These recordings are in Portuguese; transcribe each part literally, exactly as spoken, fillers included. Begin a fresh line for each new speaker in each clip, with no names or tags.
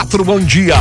quatro, bom dia.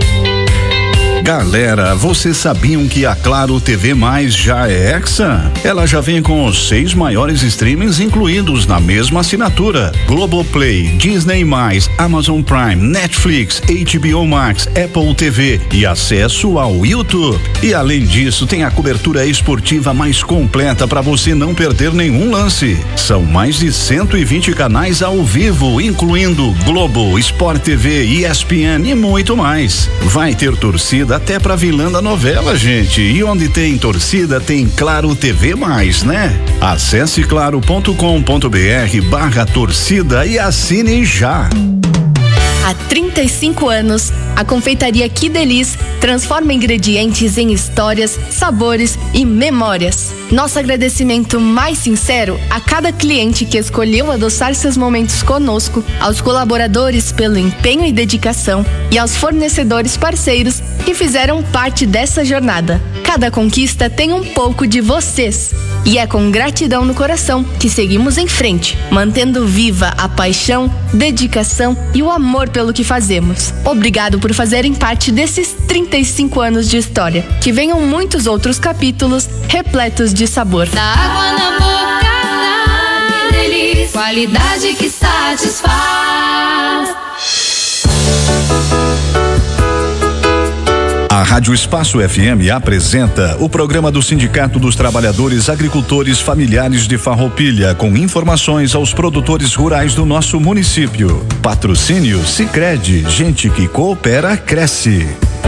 Galera, vocês sabiam que a Claro T V Mais já é Hexa? Ela já vem com os seis maiores streamings incluídos na mesma assinatura: Globoplay, Disney mais, Amazon Prime, Netflix, H B O Max, Apple T V e acesso ao YouTube. E além disso, tem a cobertura esportiva mais completa para você não perder nenhum lance. São mais de cento e vinte canais ao vivo, incluindo Globo, Sport T V, E S P N e muito mais. Vai ter torcida até pra vilã da novela, gente. E onde tem torcida, tem Claro T V mais, né? Acesse claro ponto com ponto br barra torcida e assine já.
Há trinta e cinco anos, a confeitaria Que Delis transforma ingredientes em histórias, sabores e memórias. Nosso agradecimento mais sincero a cada cliente que escolheu adoçar seus momentos conosco, aos colaboradores pelo empenho e dedicação e aos fornecedores parceiros que fizeram parte dessa jornada. Cada conquista tem um pouco de vocês. E é com gratidão no coração que seguimos em frente, mantendo viva a paixão, dedicação e o amor pelo que fazemos. Obrigado por fazerem parte desses trinta e cinco anos de história. Que venham muitos outros capítulos repletos de sabor.
Da água na boca, da delícia, qualidade que satisfaz.
A Rádio Espaço F M apresenta o programa do Sindicato dos Trabalhadores Agricultores Familiares de Farroupilha, com informações aos produtores rurais do nosso município. Patrocínio Sicredi, gente que coopera, cresce.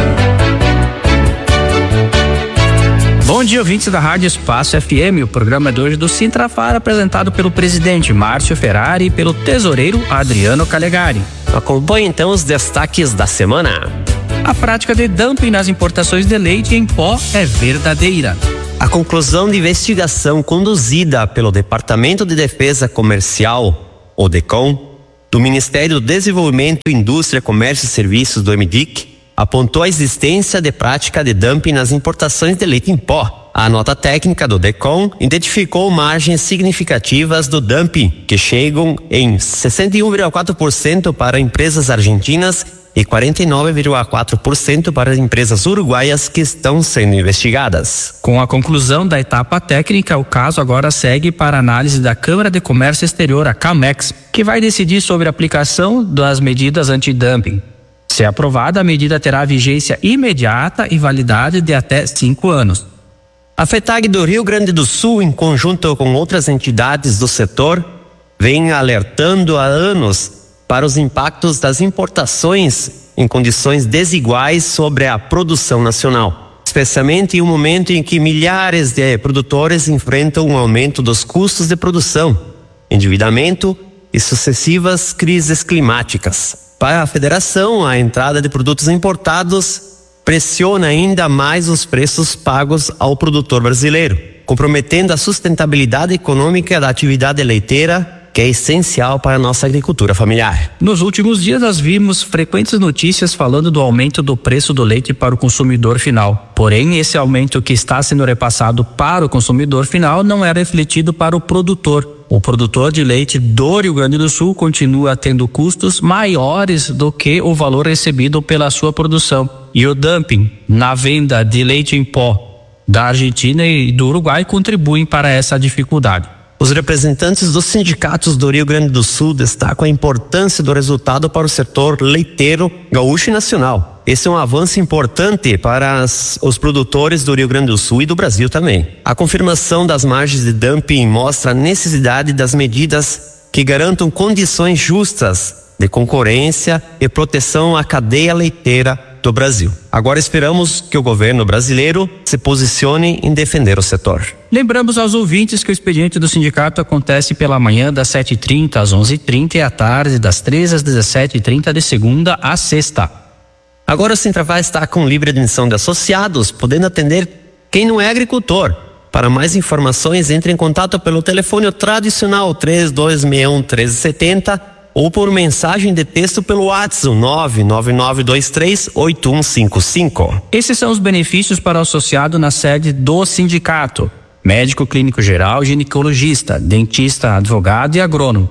Bom dia, ouvintes da Rádio Espaço F M. O programa de hoje do Sintrafar, apresentado pelo presidente Márcio Ferrari e pelo tesoureiro Adriano Calegari.
Acompanhe então os destaques da semana.
A prática de dumping nas importações de leite em pó é verdadeira.
A conclusão de investigação conduzida pelo Departamento de Defesa Comercial, o DECOM, do Ministério do Desenvolvimento, Indústria, Comércio e Serviços, do M D I C, apontou a existência de prática de dumping nas importações de leite em pó. A nota técnica do DECOM identificou margens significativas do dumping, que chegam em sessenta e um vírgula quatro por cento para empresas argentinas e quarenta e nove vírgula quatro por cento para as empresas uruguaias que estão sendo investigadas.
Com a conclusão da etapa técnica, o caso agora segue para análise da Câmara de Comércio Exterior, a CAMEX, que vai decidir sobre a aplicação das medidas antidumping. Se aprovada, a medida terá vigência imediata e validade de até cinco anos.
A FETAG do Rio Grande do Sul, em conjunto com outras entidades do setor, vem alertando há anos para os impactos das importações em condições desiguais sobre a produção nacional, especialmente em um momento em que milhares de produtores enfrentam um aumento dos custos de produção, endividamento e sucessivas crises climáticas. Para a federação, a entrada de produtos importados pressiona ainda mais os preços pagos ao produtor brasileiro, comprometendo a sustentabilidade econômica da atividade leiteira, que é essencial para a nossa agricultura familiar.
Nos últimos dias nós vimos frequentes notícias falando do aumento do preço do leite para o consumidor final. Porém, esse aumento que está sendo repassado para o consumidor final não é refletido para o produtor. O produtor de leite do Rio Grande do Sul continua tendo custos maiores do que o valor recebido pela sua produção. E o dumping na venda de leite em pó da Argentina e do Uruguai contribuem para essa dificuldade.
Os representantes dos sindicatos do Rio Grande do Sul destacam a importância do resultado para o setor leiteiro gaúcho e nacional. Esse é um avanço importante para as, os produtores do Rio Grande do Sul e do Brasil também. A confirmação das margens de dumping mostra a necessidade das medidas que garantam condições justas de concorrência e proteção à cadeia leiteira do Brasil. Agora esperamos que o governo brasileiro se posicione em defender o setor.
Lembramos aos ouvintes que o expediente do sindicato acontece pela manhã das sete e trinta às onze e trinta e à tarde das treze às dezessete e trinta de segunda a sexta.
Agora o Sintrafar está com livre admissão de associados, podendo atender quem não é agricultor. Para mais informações, entre em contato pelo telefone tradicional três dois seis um, um três sete zero ou por mensagem de texto pelo WhatsApp nove nove nove dois três oito um cinco cinco.
Esses são os benefícios para o associado na sede do sindicato: médico clínico geral, ginecologista, dentista, advogado e agrônomo.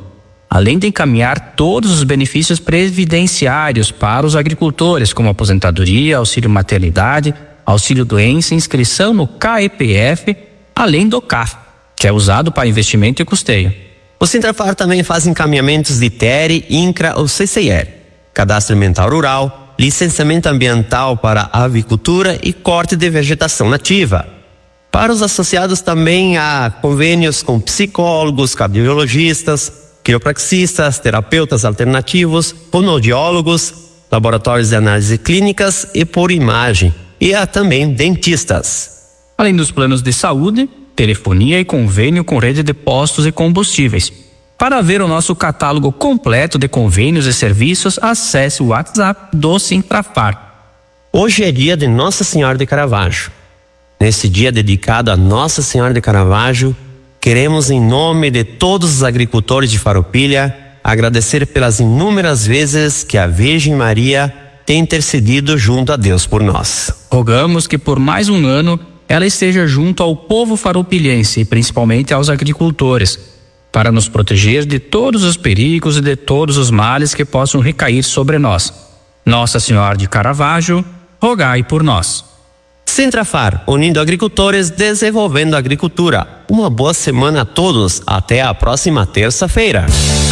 além de encaminhar todos os benefícios previdenciários para os agricultores, como aposentadoria, auxílio maternidade, auxílio doença, inscrição no K E P F, além do C A F, que é usado para investimento e custeio.
O Sintrafar também faz encaminhamentos de T E R, INCRA ou C C I R, Cadastro Ambiental Rural, licenciamento ambiental para avicultura e corte de vegetação nativa. Para os associados também há convênios com psicólogos, cardiologistas, quiropraxistas, terapeutas alternativos, fonoaudiólogos, laboratórios de análise clínicas e por imagem. E há também dentistas.
Além dos planos de saúde, telefonia e convênio com rede de postos e combustíveis. Para ver o nosso catálogo completo de convênios e serviços, acesse o WhatsApp do Sintrafar.
Hoje é dia de Nossa Senhora de Caravaggio. Nesse dia dedicado a Nossa Senhora de Caravaggio, queremos, em nome de todos os agricultores de Farroupilha, agradecer pelas inúmeras vezes que a Virgem Maria tem intercedido junto a Deus por nós.
Rogamos que por mais um ano ela esteja junto ao povo farroupilhense e principalmente aos agricultores, para nos proteger de todos os perigos e de todos os males que possam recair sobre nós. Nossa Senhora de Caravaggio, rogai por nós.
Sintrafar, unindo agricultores, desenvolvendo a agricultura. Uma boa semana a todos. Até a próxima terça-feira.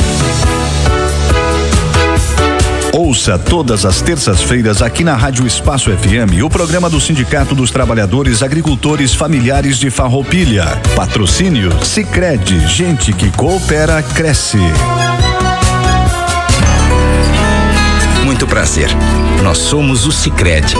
Ouça todas as terças-feiras aqui na Rádio Espaço F M o programa do Sindicato dos Trabalhadores Agricultores Familiares de Farroupilha. Patrocínio Sicredi, gente que coopera, cresce.
Muito prazer. Nós somos o Sicredi.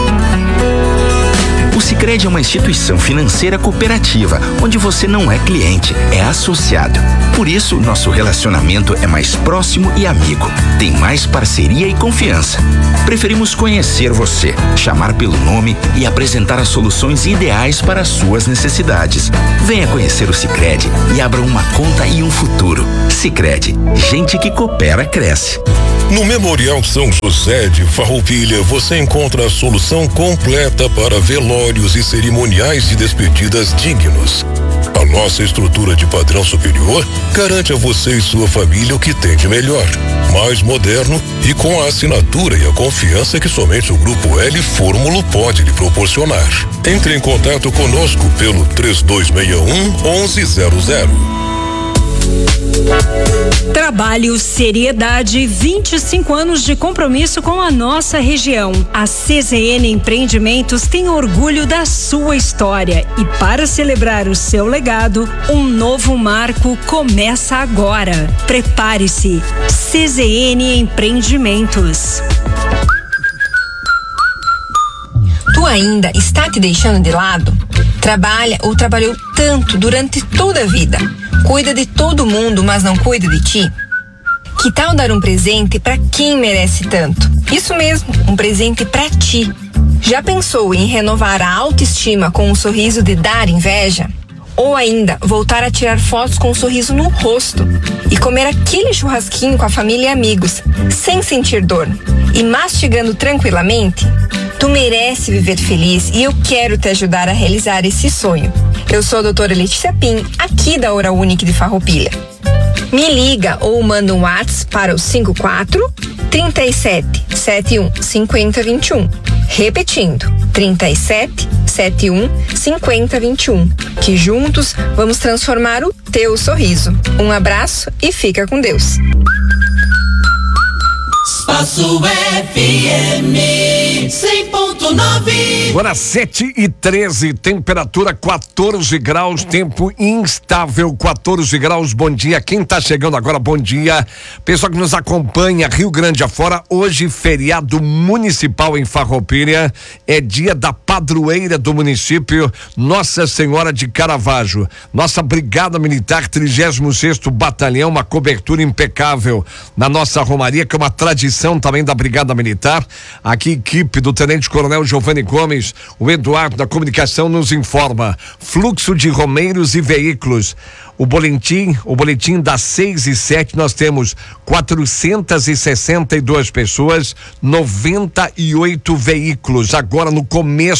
O Sicredi é uma instituição financeira cooperativa, onde você não é cliente, é associado. Por isso, nosso relacionamento é mais próximo e amigo. Tem mais parceria e confiança. Preferimos conhecer você, chamar pelo nome e apresentar as soluções ideais para as suas necessidades. Venha conhecer o Sicredi e abra uma conta e um futuro. Sicredi, gente que coopera, cresce.
No Memorial São José de Farroupilha, você encontra a solução completa para velórios e cerimoniais de despedidas dignos. A nossa estrutura de padrão superior garante a você e sua família o que tem de melhor, mais moderno e com a assinatura e a confiança que somente o Grupo L Fórmulo pode lhe proporcionar. Entre em contato conosco pelo três dois seis um, onze zero zero.
Trabalho, seriedade, vinte e cinco anos de compromisso com a nossa região. A C Z N Empreendimentos tem orgulho da sua história e, para celebrar o seu legado, um novo marco começa agora. Prepare-se. C Z N Empreendimentos.
Tu ainda está te deixando de lado? Trabalha ou trabalhou tanto durante toda a vida? Cuida de todo mundo, mas não cuida de ti? Que tal dar um presente para quem merece tanto? Isso mesmo, um presente para ti. Já pensou em renovar a autoestima com um sorriso de dar inveja? Ou ainda, voltar a tirar fotos com um sorriso no rosto e comer aquele churrasquinho com a família e amigos, sem sentir dor e mastigando tranquilamente? Tu merece viver feliz e eu quero te ajudar a realizar esse sonho. Eu sou a doutora Letícia Pim, aqui da Oral Unique de Farroupilha. Me liga ou manda um WhatsApp para o cinco quatro, três sete, sete um, cinco zero dois um. Repetindo, trinta e sete, setenta e um, cinquenta, vinte e um. Que juntos vamos transformar o teu sorriso. Um abraço e fica com Deus.
Espaço F M cem ponto nove.
Agora sete e treze, temperatura quatorze graus, tempo instável, quatorze graus. Bom dia, quem tá chegando agora, bom dia. Pessoal que nos acompanha, Rio Grande afora, hoje feriado municipal em Farroupilha, é dia da padroeira do município, Nossa Senhora de Caravaggio. Nossa Brigada Militar, trigésimo sexto Batalhão, uma cobertura impecável na nossa romaria, que é uma tradição também da Brigada Militar. Aqui, equipe do Tenente Coronel Giovanni Gomes, o Eduardo da Comunicação nos informa. Fluxo de romeiros e veículos. O boletim, o boletim das seis e sete, nós temos quatrocentas e sessenta e duas pessoas, noventa e oito veículos. Agora no começo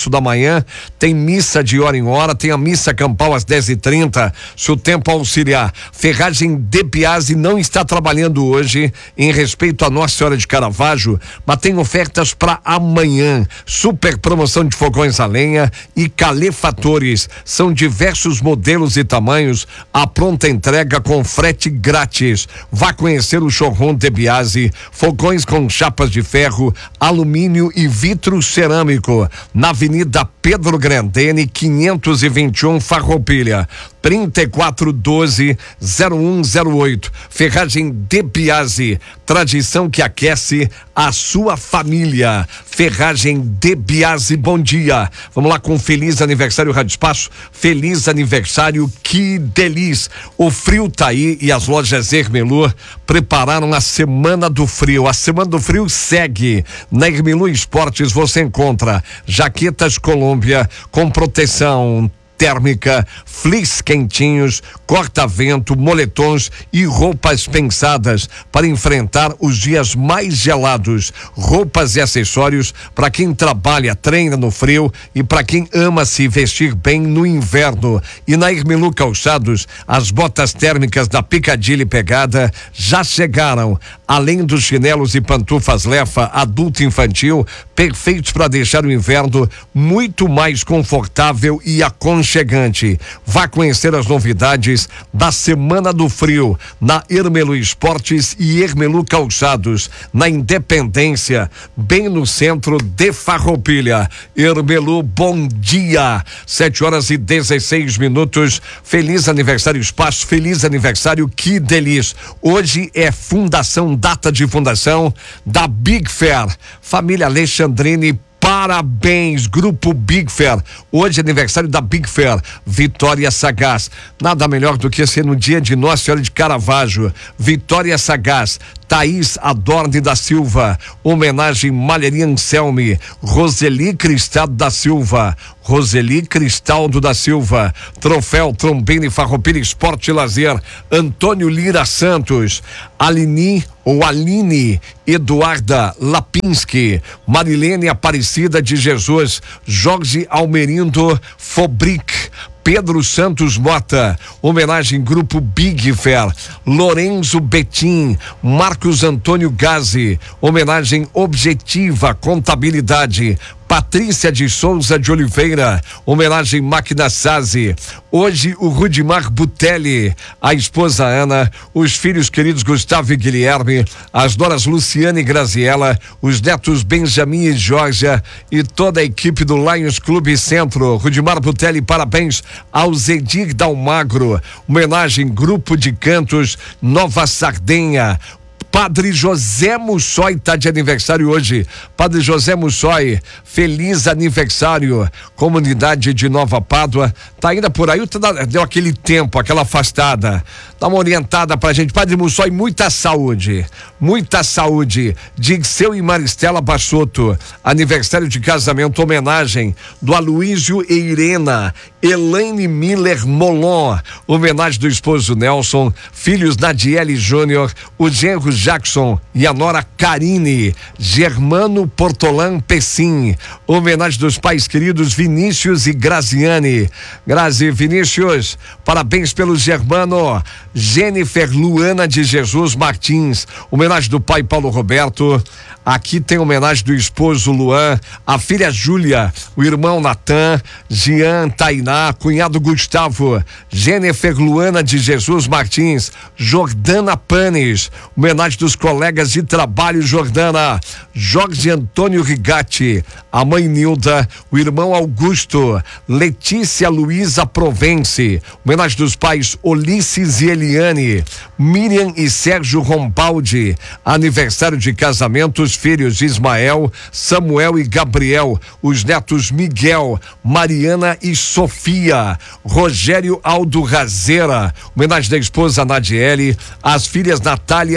oito da manhã, tem missa de hora em hora, tem a missa campal às dez e trinta, se o tempo auxiliar. Ferragem de Biase não está trabalhando hoje em respeito à Nossa Senhora de Caravaggio, mas tem ofertas para amanhã. Super promoção de fogões a lenha e calefatores. São diversos modelos e tamanhos, a pronta entrega com frete grátis. Vá conhecer o showroom de Biase, fogões com chapas de ferro, alumínio e vidro cerâmico, na Avenida Pedro Grandene, quinhentos e vinte e um, Farroupilha. trinta e quatro doze, zero um zero oito. Ferragem de Biase, tradição que aquece a sua família. Ferragem de Biase, bom dia. Vamos lá com feliz aniversário Rádio Espaço. Feliz aniversário, que delícia. O frio tá aí e as lojas Ermelu prepararam a Semana do Frio. A Semana do Frio segue. Na Ermelu Esportes você encontra jaquetas Colômbia com proteção térmica, fleece quentinhos, corta-vento, moletons e roupas pensadas para enfrentar os dias mais gelados. Roupas e acessórios para quem trabalha, treina no frio e para quem ama se vestir bem no inverno. E na Ermelu Calçados, as botas térmicas da Picadilly Pegada já chegaram. Além dos chinelos e pantufas Lefa adulto e infantil, perfeitos para deixar o inverno muito mais confortável e aconchegante. Vá conhecer as novidades da Semana do Frio na Ermelu Esportes e Ermelu Calçados, na Independência, bem no centro de Farroupilha. Ermelu, bom dia. Sete horas e dezesseis minutos. Feliz aniversário Espaço, feliz aniversário, que delícia. Hoje é fundação, data de fundação da Big Fair. Família Alexandrini, parabéns, Grupo Big Fair. Hoje é aniversário da Big Fair. Vitória Sagaz. Nada melhor do que ser no dia de Nossa Senhora de Caravaggio. Vitória Sagaz. Thaís Adorne da Silva. Homenagem Malheria Anselme. Roseli Cristaldo da Silva. Roseli Cristaldo da Silva. Troféu Trombini Farroupilha Esporte e Lazer. Antônio Lira Santos. Aline ou Aline Eduarda Lapinski. Marilene Aparecida de Jesus. Jorge Almerindo Fobric. Pedro Santos Mota, homenagem Grupo Big Fair. Lorenzo Betim, Marcos Antônio Gazi, homenagem Objetiva Contabilidade. Patrícia de Souza de Oliveira, homenagem Máquina Sazi. Hoje o Rudimar Butelli, a esposa Ana, os filhos queridos Gustavo e Guilherme, as noras Luciana e Graziela, os netos Benjamin e Georgia e toda a equipe do Lions Clube Centro. Rudimar Butelli, parabéns ao Zedir Dalmagro, homenagem Grupo de Cantos Nova Sardenha. Padre José Mussói está de aniversário hoje. Padre José Mussói, feliz aniversário. Comunidade de Nova Pádua, tá ainda por aí, deu aquele tempo, aquela afastada. Dá uma orientada pra gente. Padre Mussói, muita saúde, muita saúde. Dirceu e Maristela Bassotto, aniversário de casamento, homenagem do Aloísio e Irena. Elaine Miller Molon, homenagem do esposo Nelson, filhos Nadiele Júnior, o genro Jackson e a nora Karine. Germano Portolan Pessim, homenagem dos pais queridos Vinícius e Graziane. Grazi e Vinícius, parabéns pelo Germano. Jennifer Luana de Jesus Martins, homenagem do pai Paulo Roberto. Aqui tem homenagem do esposo Luan, a filha Júlia, o irmão Natan, Jean, Tainá, cunhado Gustavo, Jennifer Luana de Jesus Martins, Jordana Panes, homenagem dos colegas de trabalho Jordana, Jorge Antônio Rigatti, a mãe Nilda, o irmão Augusto, Letícia Luiza Provence, homenagem dos pais Ulisses e Eliane, Miriam e Sérgio Rombaldi, aniversário de casamento, os filhos Ismael, Samuel e Gabriel, os netos Miguel, Mariana e Sofia, Rogério Aldo Razeira, homenagem da esposa Nadiele, as filhas Natália e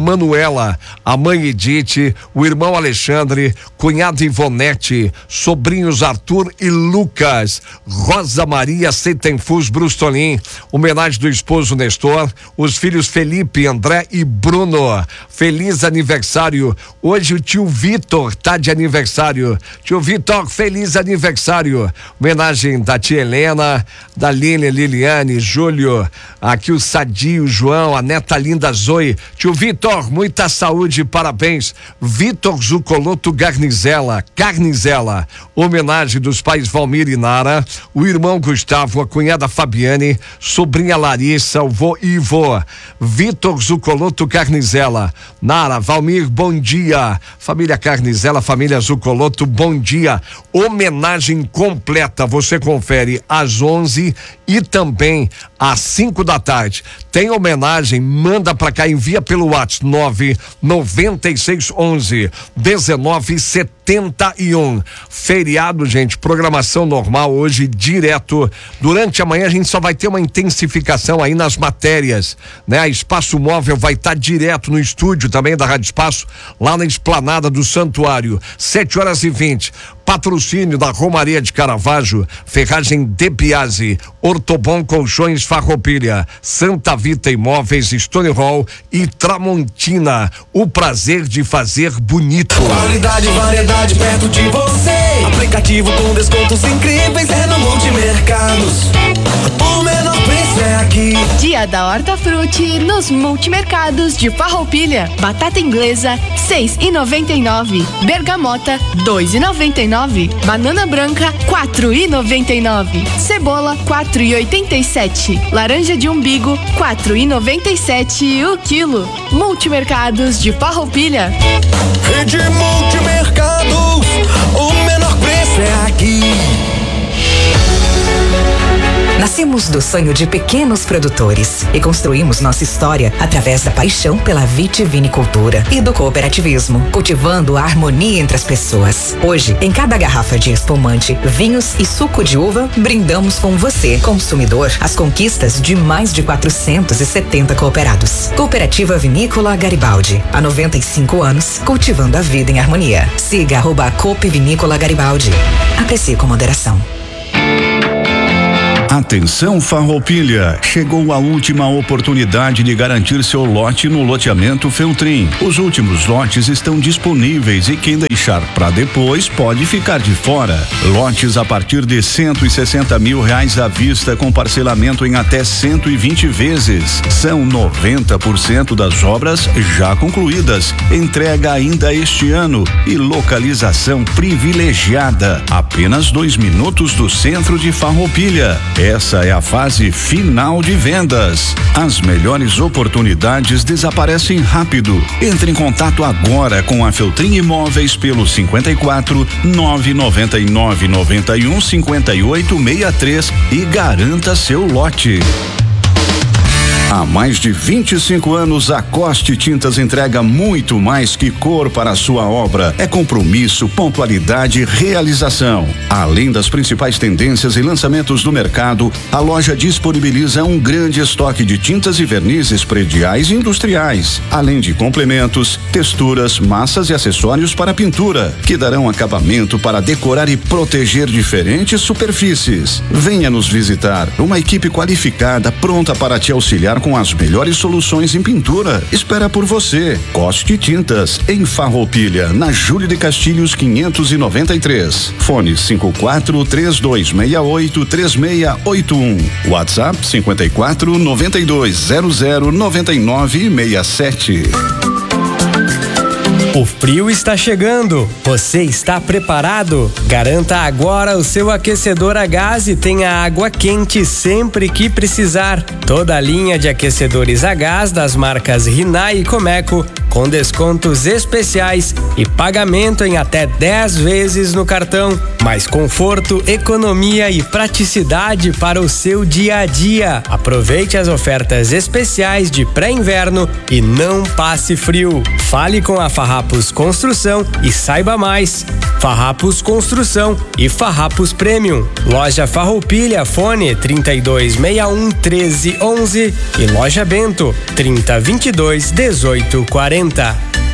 Manuela, a mãe Edith, o irmão Alexandre, cunhado Ivonete, sobrinhos Arthur e Lucas, Rosa Maria Seitenfus Brustolin, homenagem do esposo Nestor, os filhos Felipe, André e Bruno. Feliz aniversário. Hoje o tio Vitor tá de aniversário. Tio Vitor, feliz aniversário. Homenagem da tia Helena, da Lilian, Liliane, Júlio, aqui o Sadio, João, a neta linda Zoe. Tio Vitor, muita saúde e parabéns. Vitor Zucoloto Garnizela, Carnizela. Homenagem dos pais Valmir e Nara, o irmão Gustavo, a cunhada Fabiane, sobrinha Larissa, o vô Ivo. Vitor Zucoloto Carnizela. Nara, Valmir, bom dia. Família Carnizela, família Zucoloto, bom dia. Homenagem completa, você confere às onze e também às cinco da tarde. Tem homenagem, manda pra cá, envia pelo WhatsApp nove noventa e seis onze dezenove setenta e um. Feriado, gente, programação normal hoje direto. Durante a manhã a gente só vai ter uma intensificação aí nas matérias, né? A Espaço Móvel vai estar tá direto no estúdio também da Rádio Espaço, lá na esplanada do Santuário, sete horas e vinte. Patrocínio da Romaria de Caravaggio, Ferragem De Piazzi, Ortobon Colchões Farroupilha, Santa Vita Imóveis, Stone Hall e Tramontina. O prazer de fazer bonito.
Qualidade e variedade perto de você. Aplicativo com descontos incríveis é no Multimercados. O menor preço é aqui.
Dia da Hortafruti nos Multimercados de Farroupilha. Batata inglesa seis e noventa e nove. Bergamota dois e noventa e nove. Banana branca quatro e noventa e nove. Cebola quatro e oitenta e sete. Laranja de umbigo quatro e noventa e sete o quilo. Multimercados de Farroupilha.
Rede Multimercados, o menor preço é aqui.
Nascemos do sonho de pequenos produtores e construímos nossa história através da paixão pela vitivinicultura e do cooperativismo, cultivando a harmonia entre as pessoas. Hoje, em cada garrafa de espumante, vinhos e suco de uva, brindamos com você, consumidor, as conquistas de mais de quatrocentos e setenta cooperados. Cooperativa Vinícola Garibaldi, há noventa e cinco anos, cultivando a vida em harmonia. Siga arroba Coop Vinícola Garibaldi. Aprecie com moderação.
Atenção Farroupilha, chegou a última oportunidade de garantir seu lote no loteamento Feltrin. Os últimos lotes estão disponíveis e quem deixar para depois pode ficar de fora. Lotes a partir de cento e sessenta mil reais à vista com parcelamento em até cento e vinte vezes. São noventa por cento das obras já concluídas. Entrega ainda este ano e localização privilegiada. Apenas dois minutos do centro de Farroupilha. Essa é a fase final de vendas. As melhores oportunidades desaparecem rápido. Entre em contato agora com a Feltrin Imóveis pelo cinquenta e quatro, nove noventa e nove, noventa e um, cinquenta e oito, sessenta e três e garanta seu lote. Há mais de vinte e cinco anos, a Coste Tintas entrega muito mais que cor para a sua obra. É compromisso, pontualidade e realização. Além das principais tendências e lançamentos do mercado, a loja disponibiliza um grande estoque de tintas e vernizes prediais e industriais, além de complementos, texturas, massas e acessórios para pintura, que darão acabamento para decorar e proteger diferentes superfícies. Venha nos visitar. Uma equipe qualificada pronta para te auxiliar com as melhores soluções em pintura. Espera por você. Coste Tintas, em Farroupilha, na Júlio de Castilhos quinhentos e noventa e três. Fone cinco quatro, três dois seis oito, três seis oito um. WhatsApp cinquenta e quatro, noventa e dois, zero zero, noventa e nove, sessenta e sete.
O frio está chegando. Você está preparado? Garanta agora o seu aquecedor a gás e tenha água quente sempre que precisar. Toda a linha de aquecedores a gás das marcas Rinnai e Comeco com descontos especiais e pagamento em até dez vezes no cartão. Mais conforto, economia e praticidade para o seu dia a dia. Aproveite as ofertas especiais de pré-inverno e não passe frio. Fale com a Farrapos Construção e saiba mais. Farrapos Construção e Farrapos Premium. Loja Farroupilha, fone trinta e dois sessenta e um, treze, onze e Loja Bento, trinta, vinte e dois, dezoito, quarenta.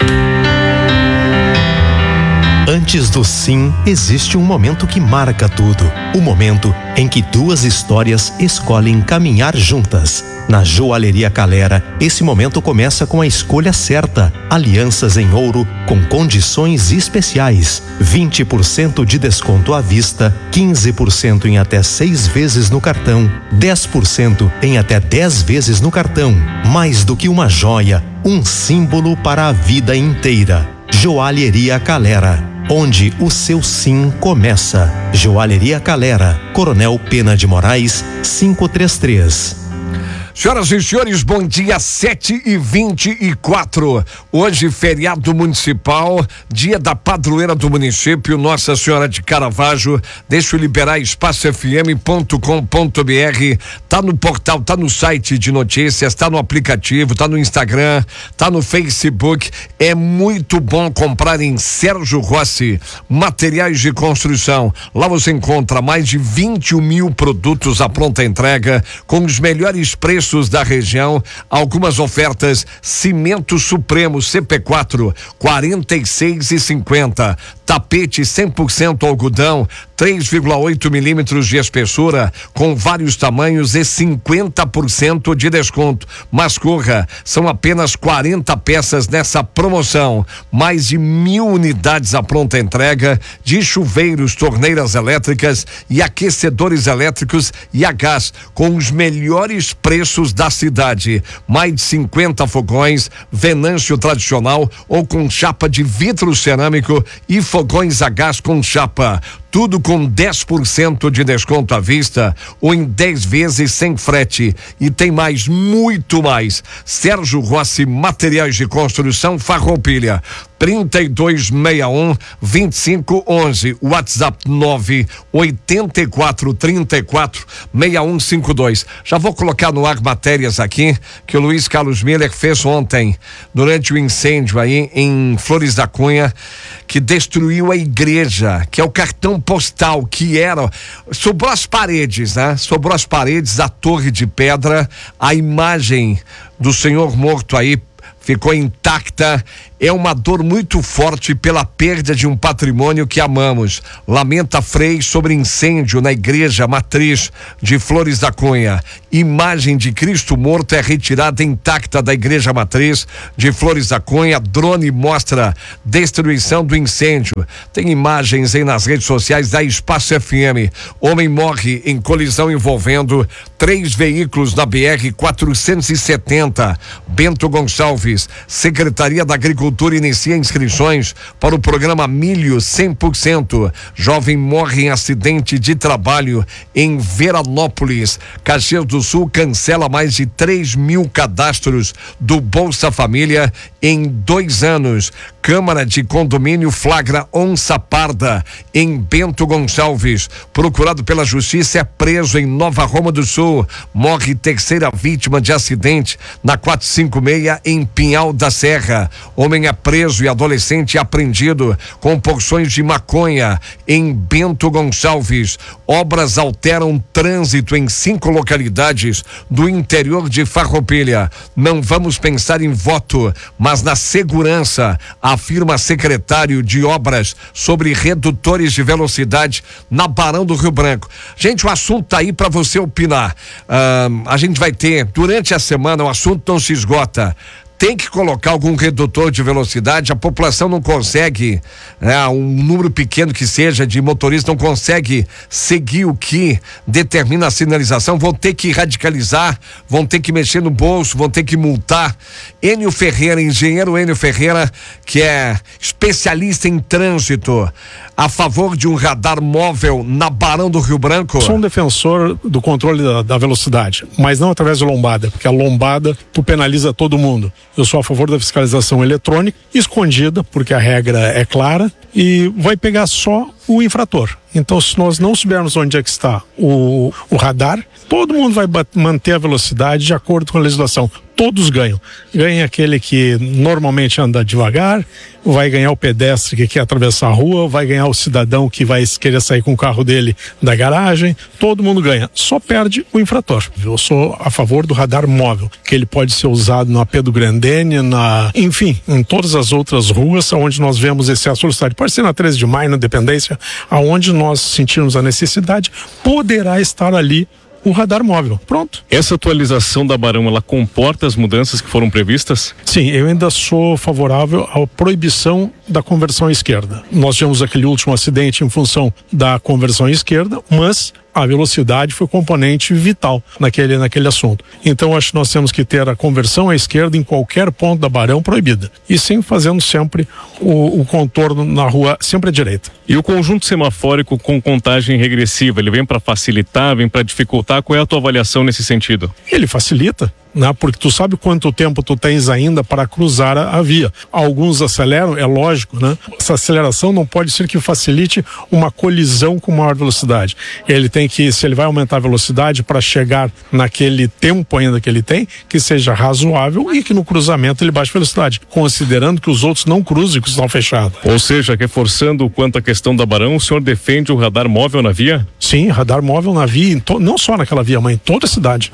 Antes do sim, existe um momento que marca tudo. O momento em que duas histórias escolhem caminhar juntas. Na Joalheria Calera, esse momento começa com a escolha certa. Alianças em ouro com condições especiais. vinte por cento de desconto à vista, quinze por cento em até seis vezes no cartão, dez por cento em até dez vezes no cartão. Mais do que uma joia, um símbolo para a vida inteira. Joalheria Calera, onde o seu sim começa. Joalheria Calera, Coronel Pena de Moraes, quinhentos e trinta e três.
Senhoras e senhores, bom dia, sete e vinte e quatro. Hoje, feriado municipal, dia da padroeira do município, Nossa Senhora de Caravaggio. Deixa eu liberar espaço f m ponto com ponto b r. Tá no portal, tá no site de notícias, tá no aplicativo, tá no Instagram, tá no Facebook. É muito bom comprar em Sérgio Rossi Materiais de Construção. Lá você encontra mais de vinte e um mil produtos à pronta entrega, com os melhores preços da região. Algumas ofertas: cimento Supremo C P quatro, quarenta e seis e cinquenta. Tapete cem por cento algodão, três vírgula oito milímetros de espessura, com vários tamanhos e cinquenta por cento de desconto. Mas corra, são apenas quarenta peças nessa promoção. Mais de mil unidades à pronta entrega de chuveiros, torneiras elétricas e aquecedores elétricos e a gás, com os melhores preços da cidade. Mais de cinquenta fogões, Venâncio tradicional ou com chapa de vidro cerâmico e fogões a gás com chapa. Tudo com dez por cento de desconto à vista ou em dez vezes sem frete. E tem mais, muito mais. Sérgio Rossi Materiais de Construção Farroupilha, trinta e dois sessenta e um, vinte e cinco onze. WhatsApp nove oitenta e quatro, trinta e quatro, sessenta e um cinquenta e dois. Já vou colocar no ar matérias aqui que o Luiz Carlos Miller fez ontem, durante o incêndio aí em Flores da Cunha, que destruiu a igreja, que é o cartão postal, que era, sobrou as paredes, né? Sobrou as paredes, a torre de pedra, a imagem do Senhor morto aí ficou intacta. É uma dor muito forte pela perda de um patrimônio que amamos. Lamenta Frei sobre incêndio na igreja matriz de Flores da Cunha. Imagem de Cristo morto é retirada intacta da igreja matriz de Flores da Cunha. Drone mostra destruição do incêndio. Tem imagens aí nas redes sociais da Espaço F M. Homem morre em colisão envolvendo três veículos na B R quatrocentos e setenta. Bento Gonçalves, Secretaria da Agricultura, inicia inscrições para o programa Milho cem por cento. Jovem morre em acidente de trabalho em Veranópolis. Caxias do Sul cancela mais de três mil cadastros do Bolsa Família em dois anos. Câmara de Condomínio flagra onça parda em Bento Gonçalves. Procurado pela Justiça é preso em Nova Roma do Sul. Morre terceira vítima de acidente na quatrocentos e cinquenta e seis em Pinhal da Serra. Homem é preso e adolescente apreendido com porções de maconha em Bento Gonçalves. Obras alteram trânsito em cinco localidades do interior de Farroupilha. Não vamos pensar em voto, mas na segurança, afirma secretário de obras sobre redutores de velocidade na Barão do Rio Branco. Gente, o assunto tá aí para você opinar. Ah, a gente vai ter durante a semana, o assunto não se esgota. Tem que colocar algum redutor de velocidade. A população não consegue, né, um número pequeno que seja de motoristas não consegue seguir o que determina a sinalização. Vão ter que radicalizar, vão ter que mexer no bolso, vão ter que multar. Enio Ferreira, engenheiro Enio Ferreira, que é especialista em trânsito, a favor de um radar móvel na Barão do Rio Branco.
Sou um defensor do controle da, da velocidade, mas não através de lombada, porque a lombada tu penaliza todo mundo. Eu sou a favor da fiscalização eletrônica, escondida, porque a regra é clara, e vai pegar só o infrator. Então, se nós não soubermos onde é que está o, o radar, Todo mundo vai manter a velocidade de acordo com a legislação. Todos ganham. Ganha aquele que normalmente anda devagar, vai ganhar o pedestre que quer atravessar a rua, vai ganhar o cidadão que vai querer sair com o carro dele da garagem. Todo mundo ganha. Só perde o infrator. Eu sou a favor do radar móvel, que ele pode ser usado na Pedro Grandene, na, enfim, em todas as outras ruas onde nós vemos excesso de velocidade. Pode ser na treze de maio, na Independência, aonde nós sentirmos a necessidade, poderá estar ali o radar móvel. Pronto.
Essa atualização da Barão, ela comporta as mudanças que foram previstas?
Sim, eu ainda sou favorável à proibição da conversão à esquerda. Nós tivemos aquele último acidente em função da conversão à esquerda, mas a velocidade foi componente vital naquele, naquele assunto. Então acho que nós temos que ter a conversão à esquerda em qualquer ponto da Barão proibida. E sim fazendo sempre o, o contorno na rua, sempre à direita.
E o conjunto semafórico com contagem regressiva, ele vem para facilitar, vem para dificultar? Qual é a tua avaliação nesse sentido?
Ele facilita, né? Porque tu sabe quanto tempo tu tens ainda para cruzar a, a via. Alguns aceleram, é lógico, né? Essa aceleração não pode ser que facilite uma colisão com maior velocidade. Ele tem que, se ele vai aumentar a velocidade para chegar naquele tempo ainda que ele tem, que seja razoável e que no cruzamento ele baixe a velocidade, considerando que os outros não cruzem, que estão fechados.
Ou seja, reforçando quanto à questão da Barão, o senhor defende o radar móvel na via?
Sim, radar móvel na via, não só naquela via, mas em toda a cidade.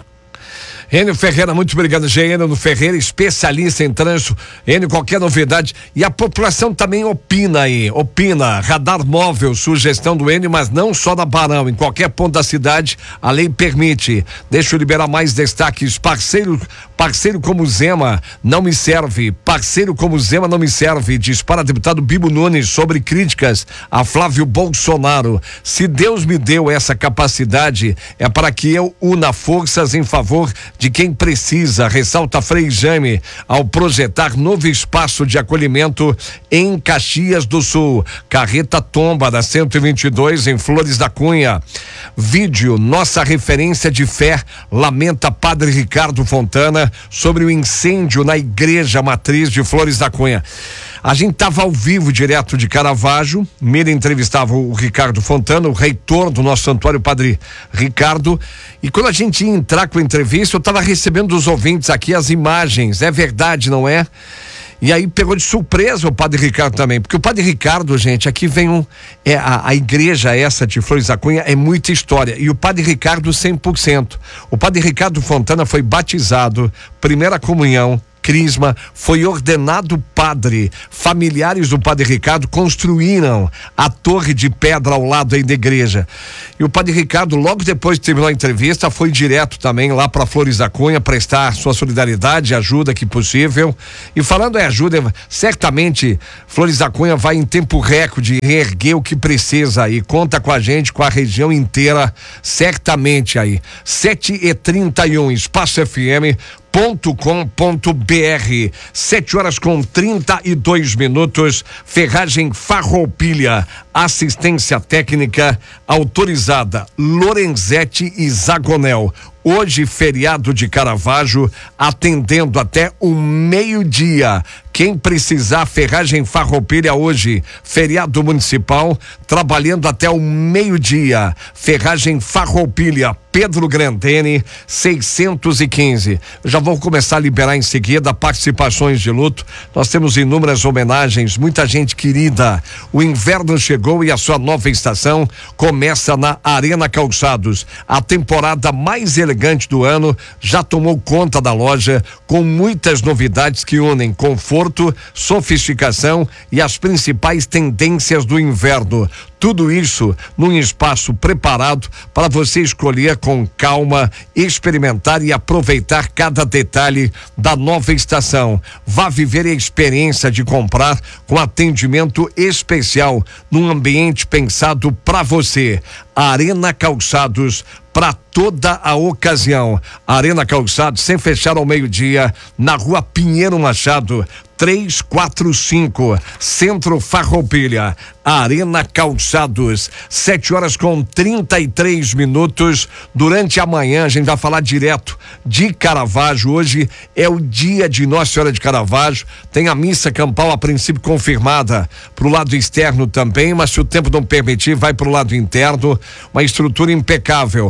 Enio Ferreira, muito obrigado. Enio Ferreira, especialista em trânsito. Enio, qualquer novidade. E a população também opina aí, opina. Radar móvel, sugestão do Enio, mas não só na Barão, em qualquer ponto da cidade, a lei permite. Deixa eu liberar mais destaques. Parceiro, parceiro como Zema não me serve. Parceiro como Zema não me serve. Dispara deputado Bibo Nunes sobre críticas a Flávio Bolsonaro. Se Deus me deu essa capacidade, é para que eu una forças em favor de quem precisa, ressalta Frei Jaime, ao projetar novo espaço de acolhimento em Caxias do Sul. Carreta tomba da cento e vinte e dois em Flores da Cunha. Vídeo, nossa referência de fé, lamenta Padre Ricardo Fontana sobre o incêndio na igreja matriz de Flores da Cunha. A gente estava ao vivo, direto de Caravaggio. Mira entrevistava o Ricardo Fontana, o reitor do nosso santuário, Padre Ricardo. E quando a gente ia entrar com a entrevista, eu estava recebendo dos ouvintes aqui as imagens. É verdade, não é? E aí pegou de surpresa o Padre Ricardo também, porque o Padre Ricardo, gente, aqui vem um, é a, a igreja essa de Flores da Cunha é muita história, e o Padre Ricardo cem por cento. O Padre Ricardo Fontana foi batizado, primeira comunhão, crisma, foi ordenado padre. Familiares do Padre Ricardo construíram a torre de pedra ao lado aí da igreja. E o Padre Ricardo, logo depois de terminar a entrevista, foi direto também lá para Flores da Cunha prestar sua solidariedade, ajuda que possível. E falando em ajuda, certamente Flores da Cunha vai em tempo recorde reerguer o que precisa aí. Conta com a gente, com a região inteira, certamente aí. sete e trinta e um, Espaço F M ponto com ponto br. Sete horas com trinta e dois minutos. Ferragem Farroupilha, assistência técnica autorizada Lorenzetti e Zagonel. Hoje, feriado de Caravaggio, atendendo até o meio-dia. Quem precisar, Ferragem Farroupilha hoje, feriado municipal, trabalhando até o meio-dia. Ferragem Farroupilha, Pedro Grandene, seiscentos e quinze. Já vou começar a liberar em seguida participações de luto. Nós temos inúmeras homenagens, muita gente querida. O inverno chegou e a sua nova estação começa na Arena Calçados. A temporada mais elegante do ano já tomou conta da loja, com muitas novidades que unem conforto, sofisticação e as principais tendências do inverno. Tudo isso num espaço preparado para você escolher com calma, experimentar e aproveitar cada detalhe da nova estação. Vá viver a experiência de comprar com atendimento especial num ambiente pensado para você. Arena Calçados, para toda a ocasião. Arena Calçados, sem fechar ao meio-dia, na Rua Pinheiro Machado, trezentos e quarenta e cinco, Centro Farroupilha. Arena Calçados, sete horas com trinta e três minutos. Durante a manhã a gente vai falar direto de Caravaggio. Hoje é o dia de Nossa Senhora de Caravaggio. Tem a missa campal a princípio confirmada para o lado externo também, mas se o tempo não permitir, vai para o lado interno. Uma estrutura impecável. Só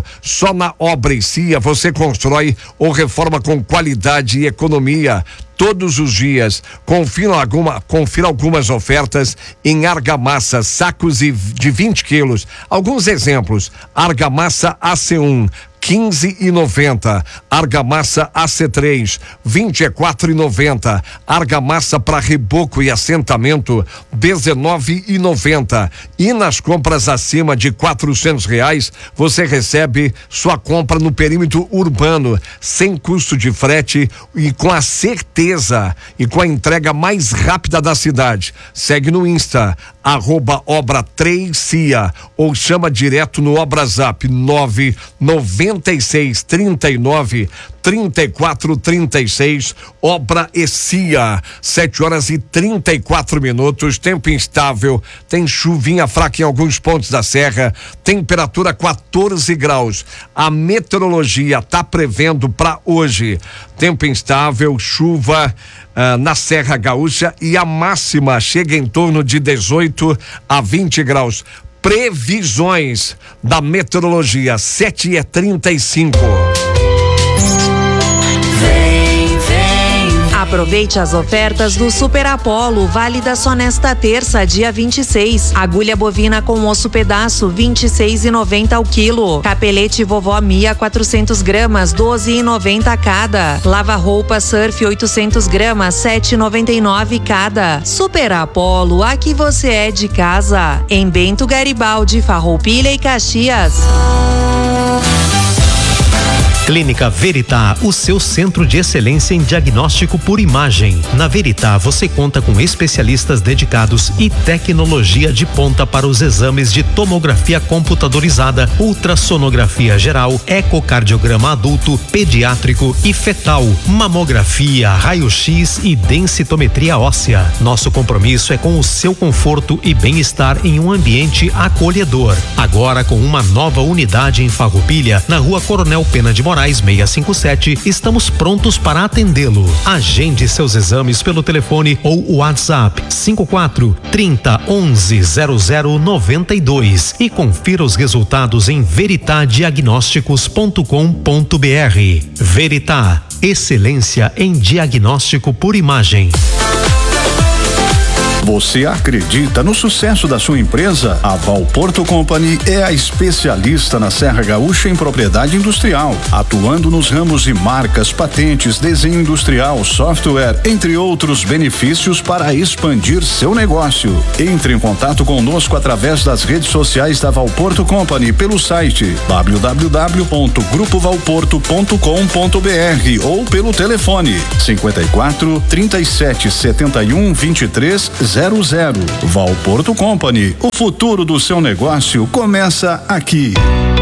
Só na Obra e Cia você constrói ou reforma com qualidade e economia. Todos os dias, confira, alguma, confira algumas ofertas em argamassa, sacos de vinte quilos. Alguns exemplos: argamassa A C um, quinze e noventa, argamassa A C três, vinte e quatro e noventa, argamassa para reboco e assentamento, dezenove e noventa. E nas compras acima de quatrocentos reais, você recebe sua compra no perímetro urbano, sem custo de frete e com a certeza e com a entrega mais rápida da cidade. Segue no Insta, arroba Obra três Cia, ou chama direto no Obrazap nove noventa e seis, trinta e nove, trinta e quatro, trinta e seis. Obra e Cia, sete horas e trinta e quatro minutos, tempo instável, tem chuvinha fraca em alguns pontos da serra, temperatura quatorze graus. A meteorologia tá prevendo para hoje tempo instável, chuva Uh, na Serra Gaúcha, e a máxima chega em torno de dezoito a vinte graus. Previsões da meteorologia, sete e trinta e cinco.
Aproveite as ofertas do Super Apollo, válida só nesta terça, dia vinte e seis. Agulha bovina com osso pedaço, vinte e seis e noventa ao quilo. Capelete vovó Mia, quatrocentos gramas, doze e noventa cada. Lava roupa Surf, oitocentos gramas, sete e noventa e nove cada. Super Apollo, aqui você é de casa. Em Bento Garibaldi, Farroupilha e Caxias.
Clínica Veritá, o seu centro de excelência em diagnóstico por imagem. Na Veritá, você conta com especialistas dedicados e tecnologia de ponta para os exames de tomografia computadorizada, ultrassonografia geral, ecocardiograma adulto, pediátrico e fetal, mamografia, raio-x e densitometria óssea. Nosso compromisso é com o seu conforto e bem-estar em um ambiente acolhedor. Agora com uma nova unidade em Farroupilha, na Rua Coronel Pena de Moraes, seiscentos e cinquenta e sete, estamos prontos para atendê-lo. Agende seus exames pelo telefone ou WhatsApp cinco quatro, trinta, onze, zero zero, noventa e dois e confira os resultados em veritá diagnósticos ponto com ponto br. Veritá, excelência em diagnóstico por imagem.
Você acredita no sucesso da sua empresa? A Valporto Company é a especialista na Serra Gaúcha em propriedade industrial, atuando nos ramos de marcas, patentes, desenho industrial, software, entre outros benefícios para expandir seu negócio. Entre em contato conosco através das redes sociais da Valporto Company pelo site w w w ponto grupo valporto ponto com ponto br ou pelo telefone cinquenta e quatro, trinta e sete, setenta e um, vinte e três, zero zero. Valporto Company, o futuro do seu negócio começa aqui.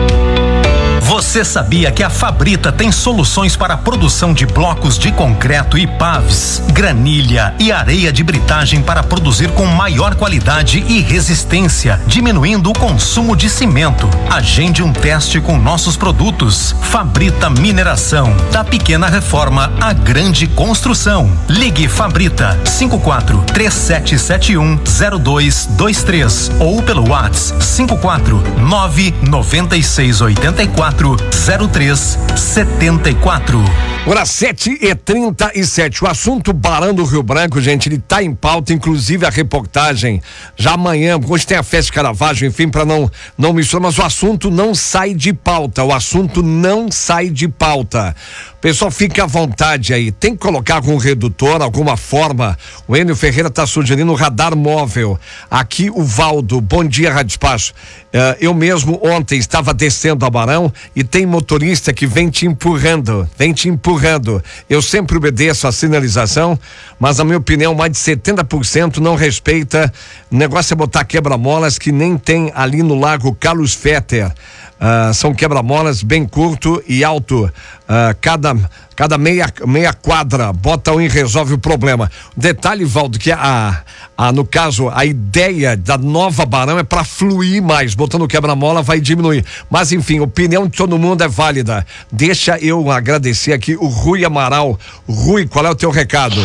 Você sabia que a Fabrita tem soluções para a produção de blocos de concreto e pavs, granilha e areia de britagem para produzir com maior qualidade e resistência, diminuindo o consumo de cimento? Agende um teste com nossos produtos. Fabrita Mineração, da pequena reforma à grande construção. Ligue Fabrita cinco quatro, três sete sete um, zero dois dois três ou pelo WhatsApp cinco quatro, nove, noventa e seis, oitenta e quatro, zero três setenta e quatro.
Agora sete e trinta e sete. O assunto Barão do Rio Branco, gente, ele tá em pauta, inclusive a reportagem já amanhã, hoje tem a festa de Caravaggio, enfim, para não não misturar, mas o assunto não sai de pauta, o assunto não sai de pauta. Pessoal, fique à vontade aí, tem que colocar algum redutor, alguma forma. O Enio Ferreira tá sugerindo um radar móvel. Aqui o Valdo, bom dia, Rádio Espaço. Uh, eu mesmo ontem estava descendo a Barão e tem motorista que vem te empurrando, vem te empurrando. Eu sempre obedeço a sinalização, mas na minha opinião mais de setenta por cento não respeita. O negócio é botar quebra-molas que nem tem ali no Lago Carlos Fetter. Uh, são quebra-molas bem curto e alto, uh, cada cada meia meia quadra, bota um e resolve o problema. Detalhe, Valdo, que a, a no caso a ideia da nova Barão é para fluir mais, botando o quebra-mola vai diminuir, mas enfim, a opinião de todo mundo é válida. Deixa eu agradecer aqui o Rui Amaral. Rui, qual é o teu recado?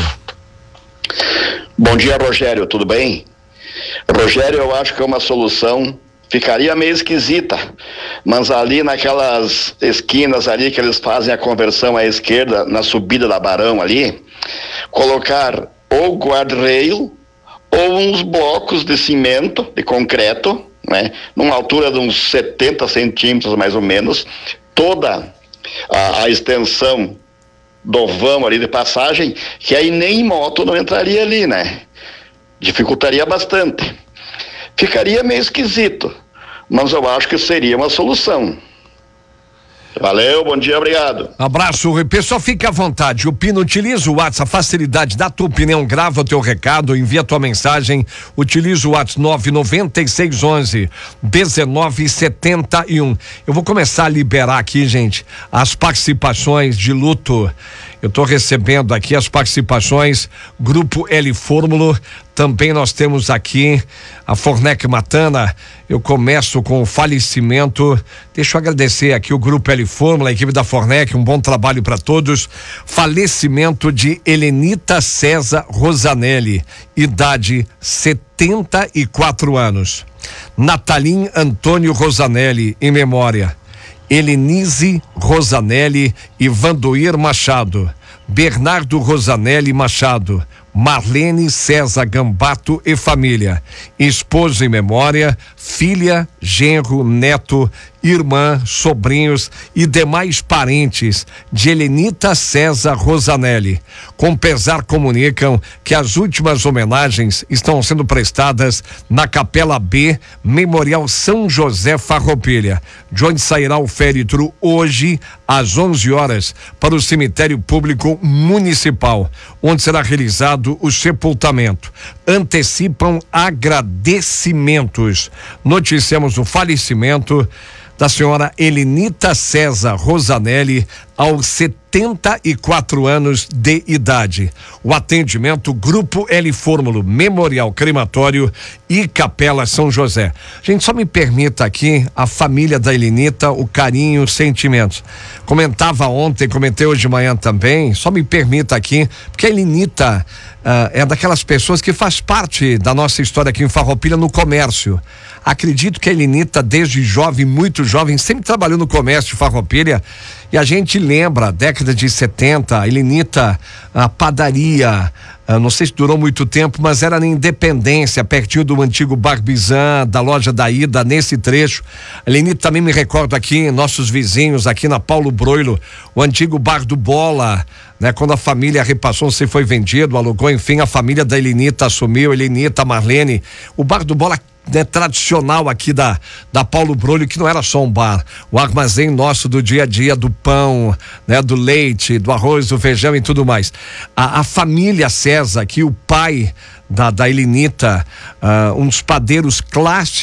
Bom dia, Rogério, tudo bem? Rogério, eu acho que é uma solução ficaria meio esquisita, mas ali naquelas esquinas ali que eles fazem a conversão à esquerda, na subida da Barão ali, colocar ou guardrail ou uns blocos de cimento, de concreto, né, numa altura de uns setenta centímetros mais ou menos, toda a, a extensão do vão ali de passagem, que aí nem moto não entraria ali, né? Dificultaria bastante. Ficaria meio esquisito, mas eu acho que seria uma solução. Valeu, bom dia, obrigado.
Abraço, pessoal, fica à vontade. O Pino, utiliza o WhatsApp, a facilidade da tua opinião, grava o teu recado, envia a tua mensagem, utiliza o WhatsApp nove nove seis um um um nove sete um. Eu vou começar a liberar aqui, gente, as participações de luto. Eu estou recebendo aqui as participações, Grupo L Fórmulo, também nós temos aqui a Fornec Matana. Eu começo com o falecimento, deixa eu agradecer aqui o Grupo L Fórmula, a equipe da Fornec, um bom trabalho para todos. Falecimento de Helenita César Rosanelli, idade setenta e quatro anos. Natalim Antônio Rosanelli, em memória. Helenise Rosanelli e Vandoir Machado, Bernardo Rosanelli Machado, Marlene César Gambato e família, esposo em memória, filha, genro, neto, irmã, sobrinhos e demais parentes de Helenita César Rosanelli. Com pesar comunicam que as últimas homenagens estão sendo prestadas na Capela B, Memorial São José Farroupilha, de onde sairá o féretro hoje às onze horas para o cemitério público municipal, onde será realizado o sepultamento. Antecipam agradecimentos. Noticiamos o falecimento da senhora Helenita César Rosanelli aos setenta e quatro anos de idade. O atendimento Grupo L Fórmulo, Memorial Crematório e Capela São José. Gente, só me permita aqui, a família da Helenita, o carinho, os sentimentos. Comentava ontem, comentei hoje de manhã também, só me permita aqui, porque a Helenita uh, é daquelas pessoas que faz parte da nossa história aqui em Farroupilha no comércio. Acredito que a Helenita, desde jovem, muito jovem, sempre trabalhou no comércio de Farroupilha, e a gente lembra, década de setenta, a Helenita, a padaria, a, não sei se durou muito tempo, mas era na Independência, pertinho do antigo Barbizan, da loja da Ida, nesse trecho. A Helenita, também me recordo aqui, nossos vizinhos, aqui na Paulo Broilo, o antigo Bar do Bola, né? Quando a família repassou, não sei, foi vendido, alugou, enfim, a família da Helenita assumiu, Helenita, Marlene, o Bar do Bola, né, tradicional aqui da, da Paulo Broilo, que não era só um bar, o armazém nosso do dia a dia, do pão, né, do leite, do arroz, do feijão e tudo mais. A, a família César, que o pai da, da Helenita, uh, uns padeiros clássicos,